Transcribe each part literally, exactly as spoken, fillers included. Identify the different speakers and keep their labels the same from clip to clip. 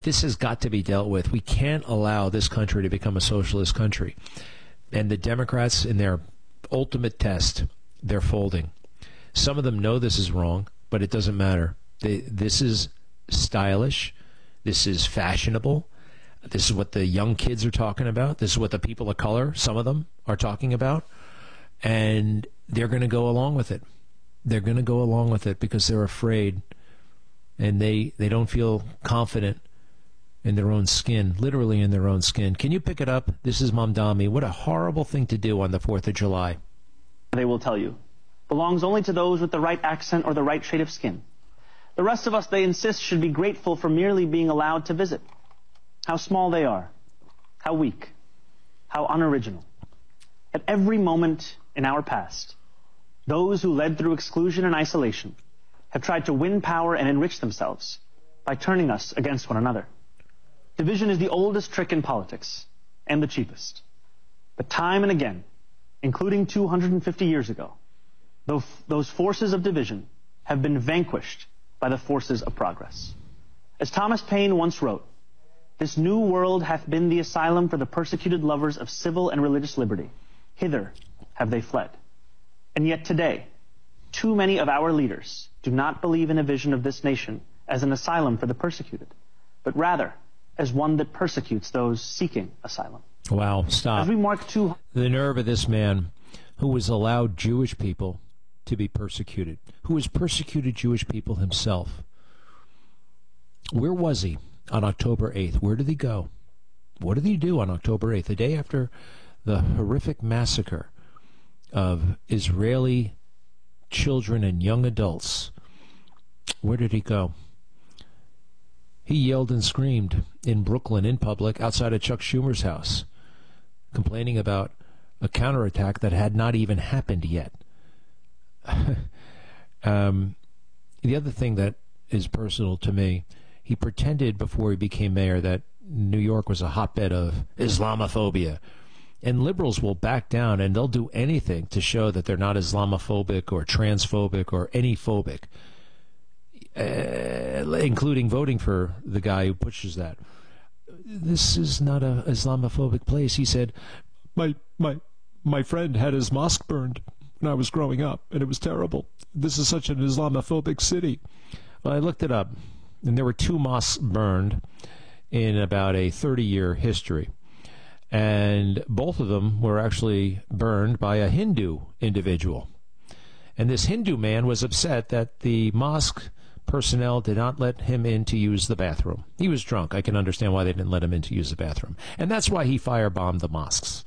Speaker 1: this has got to be dealt with. We can't allow this country to become a socialist country. And the Democrats, in their ultimate test, they're folding. Some of them know this is wrong, but it doesn't matter. They, this is stylish. This is fashionable. This is what the young kids are talking about. This is what the people of color, some of them, are talking about. And they're going to go along with it. They're going to go along with it because they're afraid. And they, they don't feel confident in their own skin, literally in their own skin. Can you pick it up? This is Mamdani. What a horrible thing to do on the fourth of July.
Speaker 2: They will tell you, belongs only to those with the right accent or the right shade of skin. The rest of us, they insist, should be grateful for merely being allowed to visit. How small they are, how weak, how unoriginal. At every moment in our past, those who led through exclusion and isolation have tried to win power and enrich themselves by turning us against one another. Division is the oldest trick in politics and the cheapest. But time and again, including two hundred fifty years ago, those forces of division have been vanquished by the forces of progress. As Thomas Paine once wrote, "This new world hath been the asylum for the persecuted lovers of civil and religious liberty. Hither have they fled." And yet today, too many of our leaders do not believe in a vision of this nation as an asylum for the persecuted, but rather as one that persecutes those seeking asylum.
Speaker 1: Wow, stop.
Speaker 2: As we mark two...
Speaker 1: The nerve of this man who has allowed Jewish people to be persecuted, who has persecuted Jewish people himself. Where was he on October eighth? Where did he go? What did he do on October eighth, the day after the horrific massacre of Israeli children and young adults? Where did he go? He yelled and screamed in Brooklyn in public outside of Chuck Schumer's house, complaining about a counterattack that had not even happened yet. um, the other thing that is personal to me, he pretended before he became mayor that New York was a hotbed of Islamophobia. And liberals will back down, and they'll do anything to show that they're not Islamophobic or transphobic or any phobic, uh, including voting for the guy who pushes that. This is not a Islamophobic place. He said, my, my, my friend had his mosque burned when I was growing up, and it was terrible. This is such an Islamophobic city. Well, I looked it up, and there were two mosques burned in about a thirty-year history. And both of them were actually burned by a Hindu individual. And this Hindu man was upset that the mosque personnel did not let him in to use the bathroom. He was drunk. I can understand why they didn't let him in to use the bathroom. And that's why he firebombed the mosques.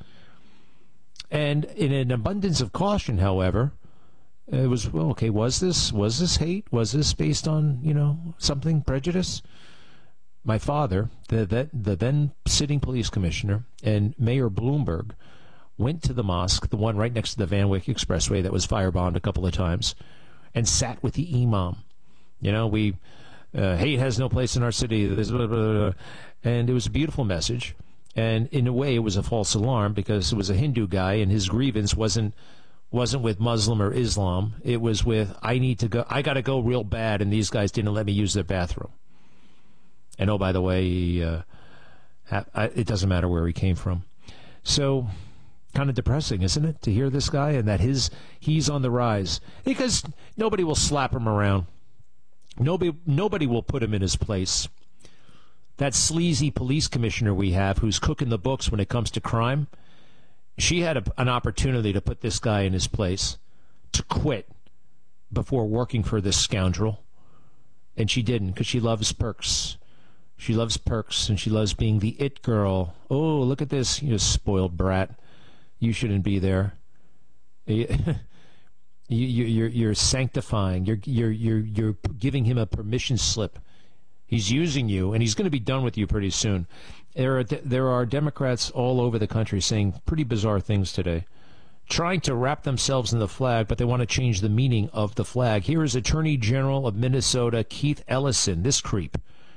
Speaker 1: And in an abundance of caution, however, it was, well, okay, was this, was this hate? Was this based on, you know, something, prejudice? My father, the, the, the then sitting police commissioner, and Mayor Bloomberg went to the mosque, the one right next to the Van Wyck Expressway that was firebombed a couple of times, and sat with the imam. You know, we, uh, hate has no place in our city. Blah, blah, blah, blah. And it was a beautiful message. And in a way, it was a false alarm because it was a Hindu guy, and his grievance wasn't wasn't with Muslim or Islam. It was with, I need to go, I got to go real bad, and these guys didn't let me use their bathroom. And oh, by the way, he, uh, ha- I, it doesn't matter where he came from. So, kind of depressing, isn't it, to hear this guy and that his he's on the rise because nobody will slap him around. Nobody, nobody will put him in his place. That sleazy police commissioner we have who's cooking the books when it comes to crime, she had a, an opportunity to put this guy in his place, to quit before working for this scoundrel. And she didn't because she loves perks. She loves perks, and she loves being the it girl. Oh, look at this, you spoiled brat. You shouldn't be there. You, you, you're, you're sanctifying. You're, you're, you're, you're giving him a permission slip. He's using you, and he's going to be done with you pretty soon. There are, there are Democrats all over the country saying pretty bizarre things today, trying to wrap themselves in the flag, but they want to change the meaning of the flag. Here is Attorney General of Minnesota, Keith Ellison, this creep.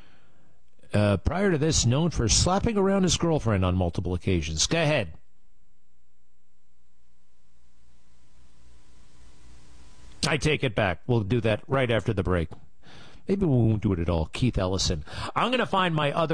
Speaker 1: Uh, prior to this, known for slapping around his girlfriend on multiple occasions. Go ahead. I take it back. We'll do that right after the break. Maybe we won't do it at all. Keith Ellison. I'm going to find my other